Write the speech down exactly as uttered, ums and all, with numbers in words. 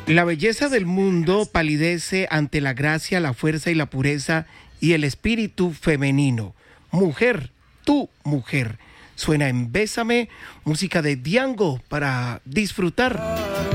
La belleza del mundo palidece ante la gracia, la fuerza y la pureza y el espíritu femenino. Mujer, tú mujer. Suena en Bésame, música de Django para disfrutar.